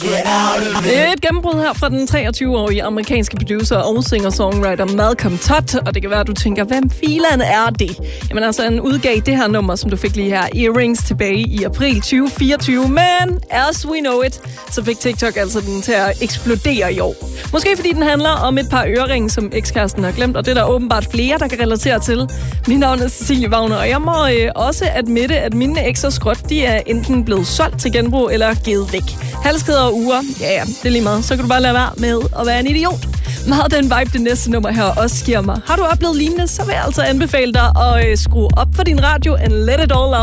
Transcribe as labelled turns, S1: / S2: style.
S1: Et gennembrud her fra den 23-årige amerikanske producer og singer-songwriter Malcolm Todd, og det kan være, at du tænker, hvem filan er det? Jamen altså, han udgav det her nummer, som du fik lige her, Earrings, tilbage i april 2024, men as we know it, så fik TikTok altså den til at eksplodere i år. Måske fordi den handler om et par øreringe, som ekskæresten har glemt, og det er der åbenbart flere, der kan relatere til. Mit navn er Cecilie Wagner, og jeg må også admitte, at mine eksers skrot, de er enten blevet solgt til genbrug eller givet væk. Halskæder og uger, ja, det er lige meget. Så kan du bare lade være med at være en idiot. Meget den vibe, det næste nummer her også giver mig. Har du oplevet lignende, så vil jeg altså anbefale dig at skrue op for din radio and let it all out.